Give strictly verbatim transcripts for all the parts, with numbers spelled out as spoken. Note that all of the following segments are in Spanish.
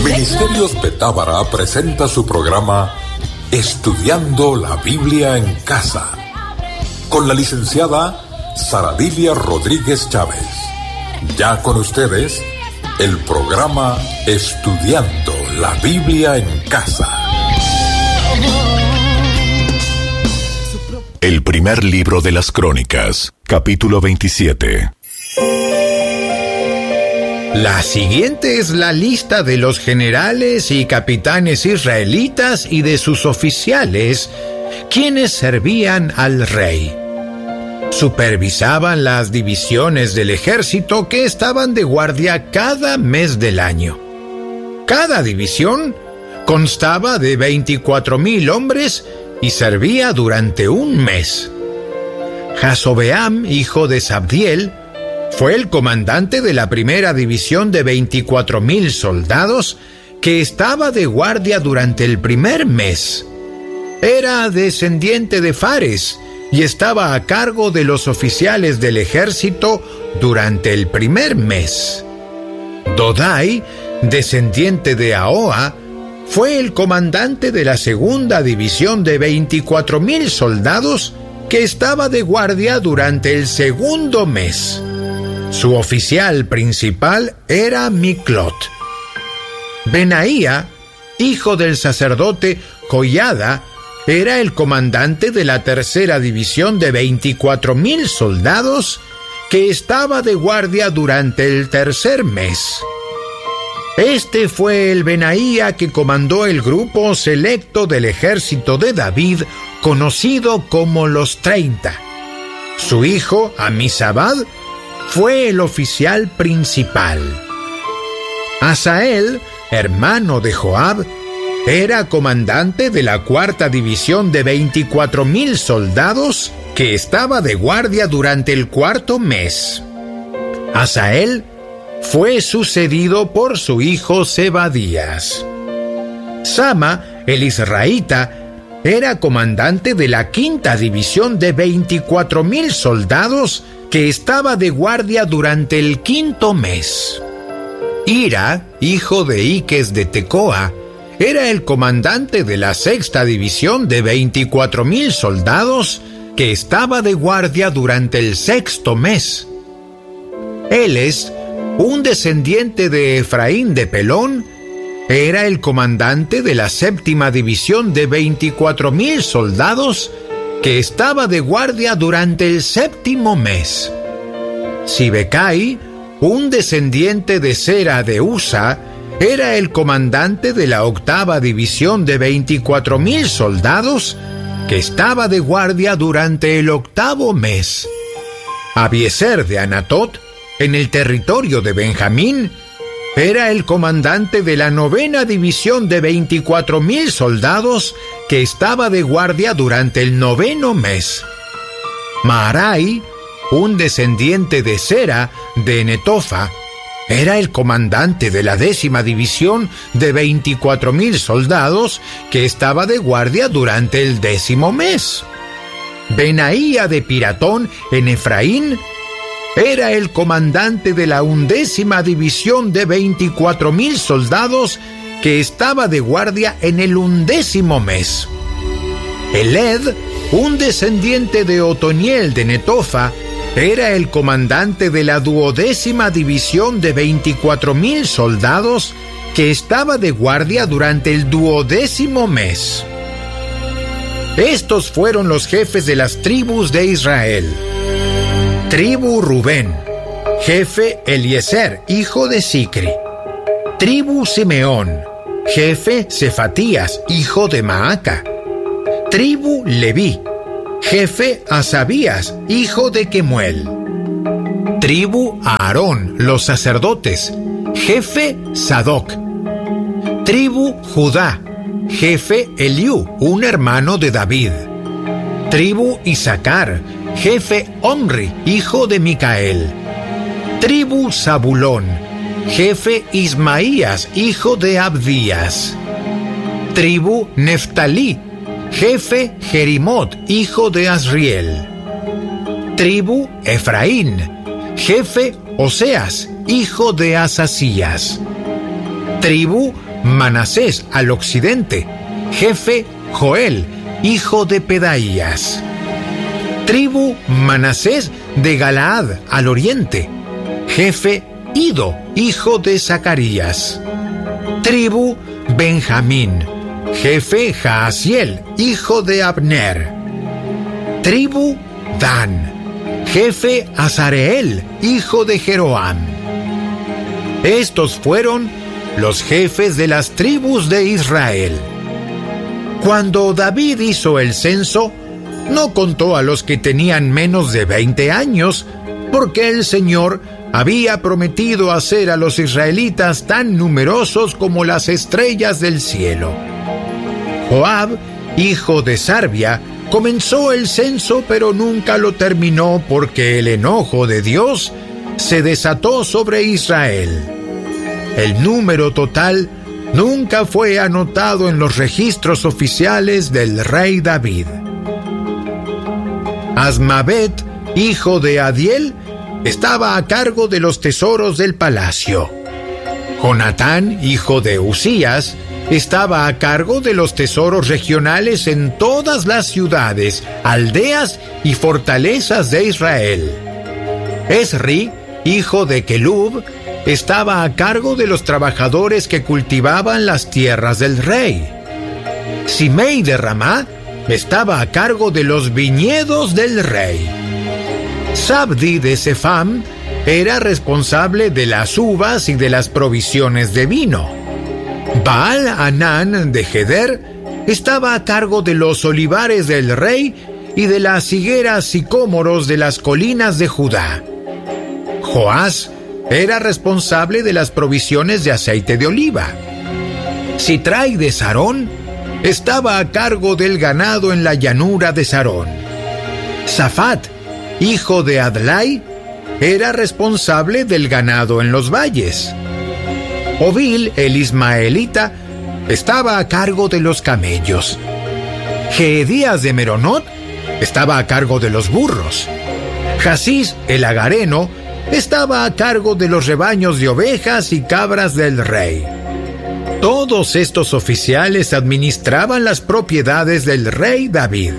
Ministerios Betábara presenta su programa Estudiando la Biblia en Casa, con la licenciada Saradilia Rodríguez Chávez. Ya con ustedes, el programa Estudiando la Biblia en Casa. El primer libro de las Crónicas, capítulo veintisiete. La siguiente es la lista de los generales y capitanes israelitas y de sus oficiales, quienes servían al rey. Supervisaban las divisiones del ejército que estaban de guardia cada mes del año. Cada división constaba de veinticuatro mil hombres y servía durante un mes. Jasobeam, hijo de Sabdiel, fue el comandante de la primera división de veinticuatro mil soldados que estaba de guardia durante el primer mes. Era descendiente de Fares y estaba a cargo de los oficiales del ejército durante el primer mes. Dodai, descendiente de Ahoa, fue el comandante de la segunda división de veinticuatro mil soldados que estaba de guardia durante el segundo mes. Su oficial principal era Miklot. Benaía, hijo del sacerdote Joiada, era el comandante de la tercera división de veinticuatro mil soldados que estaba de guardia durante el tercer mes. Este fue el Benaía que comandó el grupo selecto del ejército de David, conocido como los Treinta. Su hijo, Amizabad, fue el oficial principal. Asael, hermano de Joab, era comandante de la cuarta división de veinticuatro mil soldados que estaba de guardia durante el cuarto mes. Asael fue sucedido por su hijo Zebadías. Sama, el israelita, era comandante de la quinta división de veinticuatro mil soldados que estaba de guardia durante el quinto mes. Ira, hijo de Iques de Tecoa, era el comandante de la sexta división de veinticuatro mil soldados que estaba de guardia durante el sexto mes. Eles, un descendiente de Efraín de Pelón, era el comandante de la séptima división de veinticuatro mil soldados que estaba de guardia durante el séptimo mes. Sibecai, un descendiente de Sera de Usa, era el comandante de la octava división de veinticuatro mil soldados que estaba de guardia durante el octavo mes. Abiezer de Anatot, en el territorio de Benjamín, era el comandante de la novena división de veinticuatro mil soldados que estaba de guardia durante el noveno mes. Maarai, un descendiente de Sera de Netofa, era el comandante de la décima división de veinticuatro mil soldados que estaba de guardia durante el décimo mes. Benaía de Piratón en Efraín era el comandante de la undécima división de veinticuatro mil soldados que estaba de guardia en el undécimo mes. Eled, un descendiente de Otoniel de Netofa, era el comandante de la duodécima división de veinticuatro mil soldados que estaba de guardia durante el duodécimo mes. Estos fueron los jefes de las tribus de Israel. Tribu Rubén, jefe Eliezer, hijo de Sicri. Tribu Simeón, jefe Cefatías, hijo de Maaca. Tribu Leví, jefe Asabías, hijo de Kemuel. Tribu Aarón, los sacerdotes, jefe Sadoc. Tribu Judá, jefe Eliú, un hermano de David. Tribu Isaacar, jefe Omri, hijo de Micael. Tribu Zabulón, jefe Ismaías, hijo de Abdías. Tribu Neftalí, jefe Jerimot, hijo de Asriel. Tribu Efraín, jefe Oseas, hijo de Asasías. Tribu Manasés al occidente, jefe Joel, hijo de Pedaías. Tribu Manasés de Galaad al oriente, jefe Ido, hijo de Zacarías. Tribu Benjamín, jefe Jaasiel, hijo de Abner. Tribu Dan, jefe Azareel, hijo de Jeroam. Estos fueron los jefes de las tribus de Israel. Cuando David hizo el censo, no contó a los que tenían menos de veinte años, porque el Señor había prometido hacer a los israelitas tan numerosos como las estrellas del cielo. Joab, hijo de Sarvia, comenzó el censo, pero nunca lo terminó porque el enojo de Dios se desató sobre Israel. El número total nunca fue anotado en los registros oficiales del rey David. Asmavet, hijo de Adiel, estaba a cargo de los tesoros del palacio. Jonatán, hijo de Usías, estaba a cargo de los tesoros regionales en todas las ciudades, aldeas y fortalezas de Israel. Esri, hijo de Kelub, estaba a cargo de los trabajadores que cultivaban las tierras del rey. Simei de Ramá estaba a cargo de los viñedos del rey. Sabdi de Sefam era responsable de las uvas y de las provisiones de vino. Baal Hanán de Geder estaba a cargo de los olivares del rey y de las higueras sicómoros de las colinas de Judá. Joás era responsable de las provisiones de aceite de oliva. Sitrai de Sarón estaba a cargo del ganado en la llanura de Sarón. Safat, hijo de Adlai, era responsable del ganado en los valles. Ovil, el ismaelita, estaba a cargo de los camellos. Geedías de Meronot estaba a cargo de los burros. Jasís, el agareno, estaba a cargo de los rebaños de ovejas y cabras del rey. Todos estos oficiales administraban las propiedades del rey David.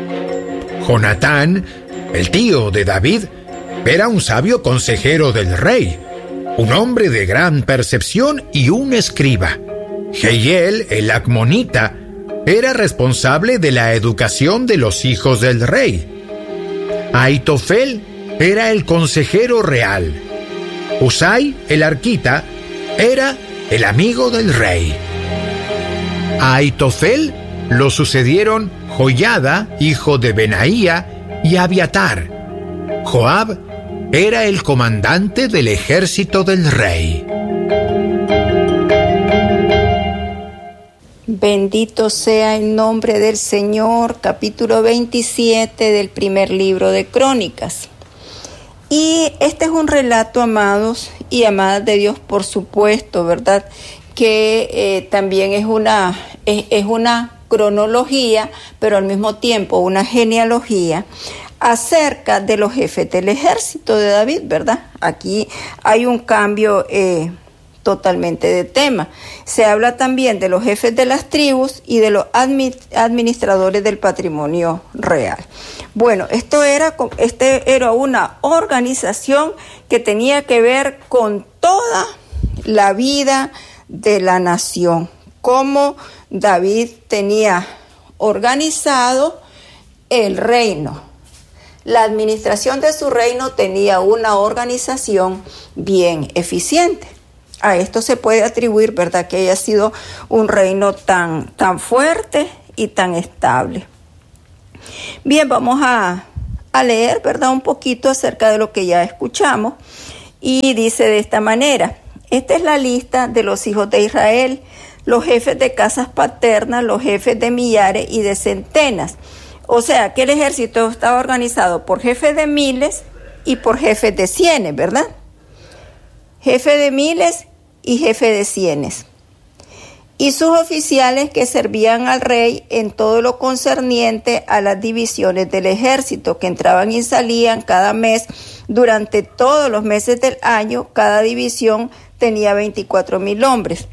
Jonatán, el tío de David, era un sabio consejero del rey, un hombre de gran percepción y un escriba. Jehiel, el acmonita, era responsable de la educación de los hijos del rey. Aitofel era el consejero real. Usai, el arquita, era el amigo del rey. A Aitofel lo sucedieron Joiada, hijo de Benaía, y Abiatar. Joab era el comandante del ejército del rey. Bendito sea el nombre del Señor, capítulo veintisiete del primer libro de Crónicas. Y este es un relato, amados y amadas de Dios, por supuesto, ¿verdad? Que eh, también es una, es, es una cronología, pero al mismo tiempo una genealogía acerca de los jefes del ejército de David, ¿verdad? Aquí hay un cambio eh, totalmente de tema. Se habla también de los jefes de las tribus y de los administradores del patrimonio real. Bueno, esto era, este era una organización que tenía que ver con toda la vida de la nación, cómo David tenía organizado el reino. La administración de su reino tenía una organización bien eficiente. A esto se puede atribuir, ¿verdad?, que haya sido un reino tan, tan fuerte y tan estable. Bien, vamos a, a leer, ¿verdad?, un poquito acerca de lo que ya escuchamos. Y dice de esta manera: esta es la lista de los hijos de Israel, los jefes de casas paternas, los jefes de millares y de centenas. O sea, que el ejército estaba organizado por jefes de miles y por jefes de cienes, ¿verdad? Jefe de miles y jefe de cienes. Y sus oficiales que servían al rey en todo lo concerniente a las divisiones del ejército, que entraban y salían cada mes durante todos los meses del año. Cada división tenía veinticuatro mil hombres.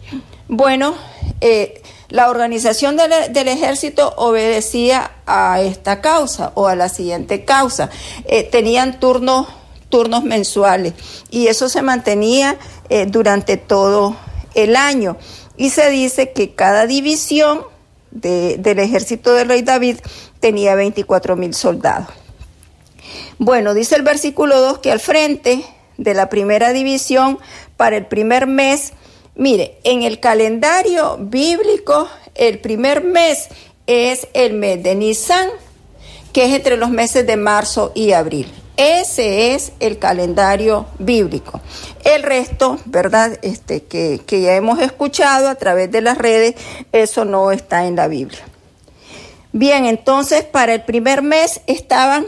Bueno, eh, la organización del, del ejército obedecía a esta causa o a la siguiente causa. Eh, tenían turnos, turnos mensuales y eso se mantenía eh, durante todo el año. Y se dice que cada división de, del ejército del rey David tenía veinticuatro mil soldados. Bueno, dice el versículo dos que al frente de la primera división para el primer mes, mire, en el calendario bíblico, el primer mes es el mes de Nisan, que es entre los meses de marzo y abril. Ese es el calendario bíblico. El resto, ¿verdad? Este, que, que ya hemos escuchado a través de las redes, eso no está en la Biblia. Bien, entonces para el primer mes estaban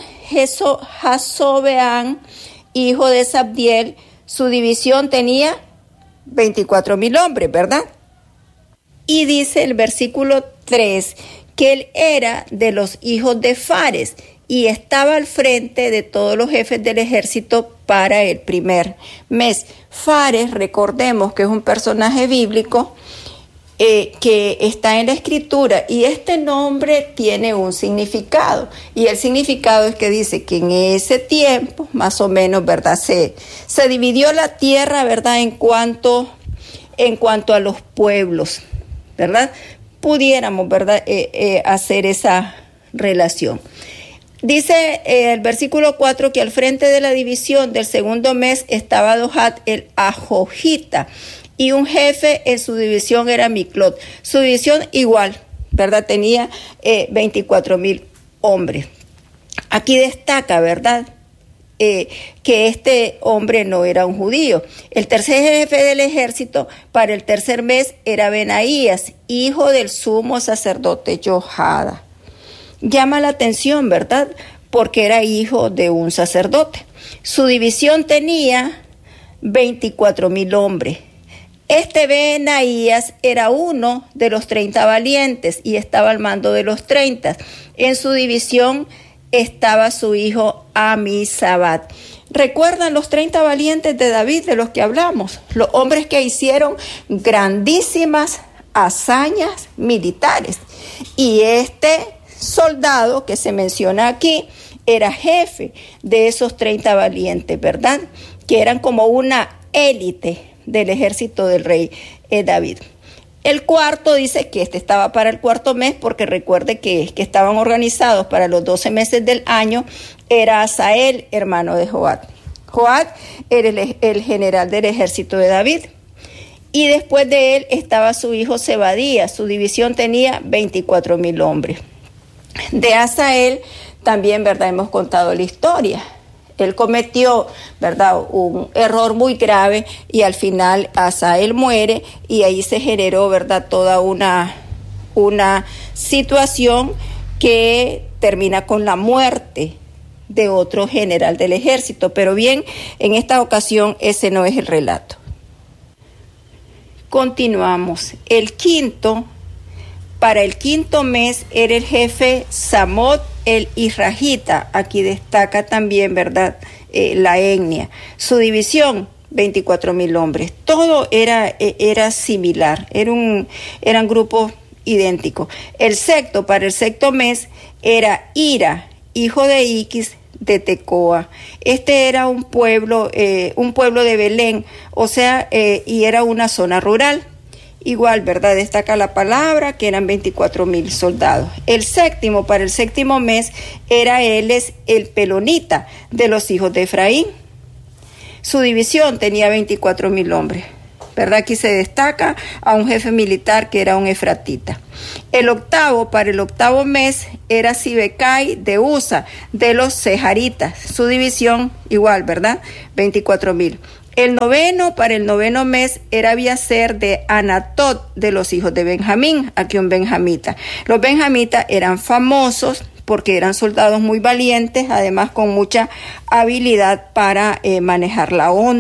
Jasobeán, hijo de Zabdiel, su división tenía veinticuatro mil hombres, ¿verdad? Y dice el versículo tres que él era de los hijos de Fares y estaba al frente de todos los jefes del ejército para el primer mes. Fares, recordemos que es un personaje bíblico eh, que está en la escritura y este nombre tiene un significado y el significado es que dice que en ese tiempo, más o menos, ¿verdad? Se, se dividió la tierra, ¿verdad? En cuanto, en cuanto a los pueblos, ¿verdad? Pudiéramos, ¿verdad? Eh, eh, hacer esa relación. Dice eh, el versículo cuatro que al frente de la división del segundo mes estaba Dohat el Ajojita y un jefe en su división era Miclot. Su división igual, ¿verdad? Tenía eh, veinticuatro mil hombres. Aquí destaca, ¿verdad? Eh, que este hombre no era un judío. El tercer jefe del ejército para el tercer mes era Benaías, hijo del sumo sacerdote Joiada. Llama la atención, ¿verdad? Porque era hijo de un sacerdote. Su división tenía veinticuatro mil hombres. Este Benaías era uno de los treinta valientes y estaba al mando de los treinta. En su división estaba su hijo Amisabat. ¿Recuerdan los treinta valientes de David de los que hablamos? Los hombres que hicieron grandísimas hazañas militares. Y este soldado que se menciona aquí era jefe de esos treinta valientes, ¿verdad? Que eran como una élite del ejército del rey eh, David. El cuarto dice que este estaba para el cuarto mes porque recuerde que, que estaban organizados para los doce meses del año. Era Asael, hermano de Joab. Joab era el, el general del ejército de David. Y después de él estaba su hijo Zebadías. Su división tenía veinticuatro mil hombres. De Asael también, ¿verdad? Hemos contado la historia. Él cometió, ¿verdad?, un error muy grave y al final Asael muere y ahí se generó, ¿verdad?, toda una, una situación que termina con la muerte de otro general del ejército. Pero bien, en esta ocasión ese no es el relato. Continuamos. El quinto, para el quinto mes era el jefe Samot el Israelita. Aquí destaca también, ¿verdad?, eh, la etnia. Su división, veinticuatro mil hombres. Todo era, eh, era similar, era un, eran grupos idénticos. El sexto, para el sexto mes, era Ira, hijo de Iquis de Tecoa. Este era un pueblo, eh, un pueblo de Belén, o sea, eh, y era una zona rural. Igual, ¿verdad? Destaca la palabra que eran veinticuatro mil soldados. El séptimo, para el séptimo mes, era él es el Pelonita de los hijos de Efraín. Su división tenía veinticuatro mil hombres, ¿verdad? Aquí se destaca a un jefe militar que era un efratita. El octavo, para el octavo mes, era Sibecai de Usa de los Sejaritas. Su división igual, ¿verdad? veinticuatro mil. El noveno, para el noveno mes, era Abiaser de Anatot de los hijos de Benjamín, aquí un benjamita. Los benjamitas eran famosos porque eran soldados muy valientes, además con mucha habilidad para eh, manejar la onda.